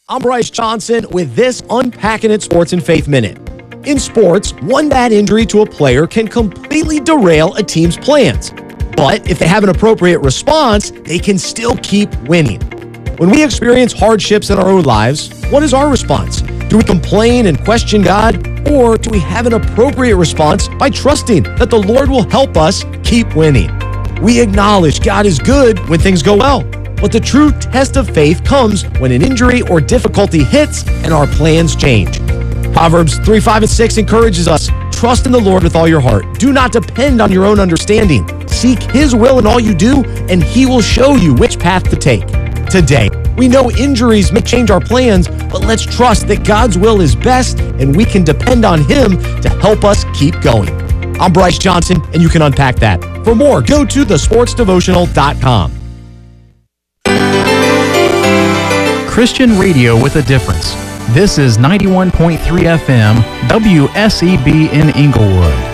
I'm Bryce Johnson with this Unpacking It Sports and Faith Minute. In sports, one bad injury to a player can completely derail a team's plans. But if they have an appropriate response, they can still keep winning. When we experience hardships in our own lives, what is our response? Do we complain and question God? Or do we have an appropriate response by trusting that the Lord will help us keep winning? We acknowledge God is good when things go well. But the true test of faith comes when an injury or difficulty hits and our plans change. Proverbs 3:5-6 encourages us, trust in the Lord with all your heart. Do not depend on your own understanding. Seek His will in all you do, and He will show you which path to take. Today, we know injuries may change our plans, but let's trust that God's will is best, and we can depend on Him to help us keep going. I'm Bryce Johnson, and you can unpack that. For more, go to thesportsdevotional.com. Christian radio with a difference. This is 91.3 FM, WSEB in Inglewood.